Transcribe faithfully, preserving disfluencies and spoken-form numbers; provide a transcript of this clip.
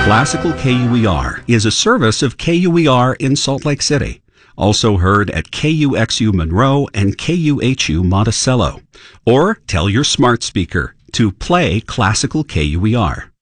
Classical K U E R is a service of K U E R in Salt Lake City. Also heard at K U X U Monroe and K U H U Monticello. Or tell your smart speaker to play Classical K U E R.